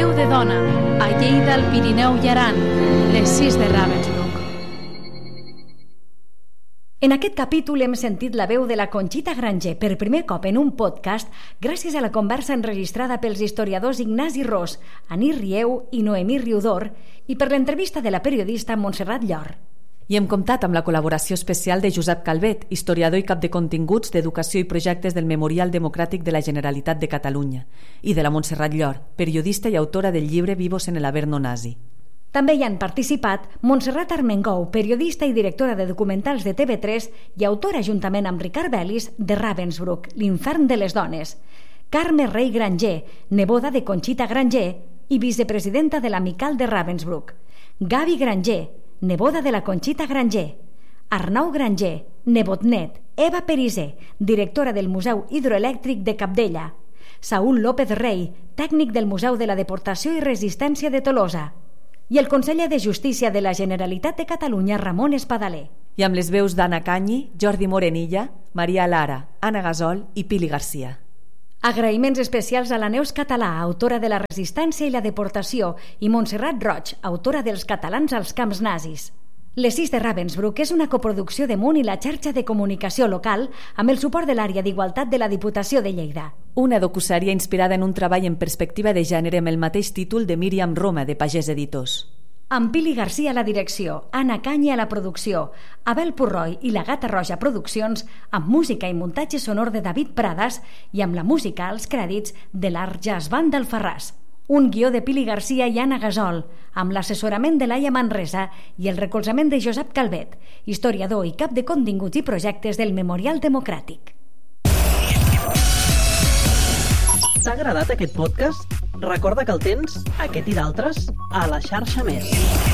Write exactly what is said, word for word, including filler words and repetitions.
veu de dona, a Lleida, al Pirineu i Aran, les sis de Ravensbrück. En aquest capítol hem sentit la veu de la Conxita Granger per primer cop en un podcast gràcies a la conversa enregistrada pels historiadors Ignasi Ros, Anir Rieu i Noemí Riudor i per l'entrevista de la periodista Montserrat Llor. I hem comptat amb la col·laboració especial de Josep Calvet, historiador i cap de continguts d'Educació i Projectes del Memorial Democràtic de la Generalitat de Catalunya, i de la Montserrat Llor, periodista i autora del llibre Vivos en el Averno Nazi. També hi han participat Montserrat Armengou, periodista i directora de documentals de T V tres i autora juntament amb Ricard Bellis de Ravensbrück, l'infern de les dones, Carme Rey Granger, neboda de Conxita Granger i vicepresidenta de l'Amical de Ravensbrück, Gavi Granger, neboda de la Conxita Granger, Arnau Granger, nebotnet, Eva Perisé, directora del Museu Hidroelèctric de Cabdella, Saúl López Rey, tècnic del Museu de la Deportació i Resistència de Tolosa, i el conseller de Justícia de la Generalitat de Catalunya, Ramon Espadaler. I amb les veus d'Anna Canyi, Jordi Morenilla, Maria Lara, Anna Gasol i Pili Garcia. Agraïments especials a la Neus Català, autora de La Resistència i la Deportació, i Montserrat Roig, autora dels Catalans als camps nazis. Les sis de Ravensbrück és una coproducció de Munt i la xarxa de comunicació local amb el suport de l'àrea d'Igualtat de la Diputació de Lleida. Una docusèrie inspirada en un treball en perspectiva de gènere amb el mateix títol de Míriam Roma, de Pagès Editors. Amb Pili Garcia a la direcció, Anna Canyi a la producció, Abel Purroi i la Gata Roja Produccions, amb música i muntatge sonor de David Pradas i amb la música als crèdits de l'Art Jazz Band d'Alfarràs. Un guió de Pili Garcia i Anna Gasol, amb l'assessorament de Laia Manresa i el recolzament de Josep Calvet, historiador i cap de continguts i projectes del Memorial Democràtic. T'ha agradat aquest podcast? Recorda que el tens, aquest i d'altres, a la xarxa Més.